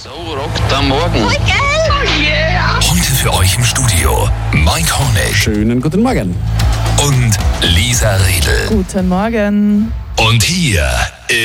So rockt am Morgen. Voll geil! Oh yeah! Heute für euch im Studio Mike Hornig Schönen guten Morgen. und Lisa Riedel. Guten Morgen. Und hier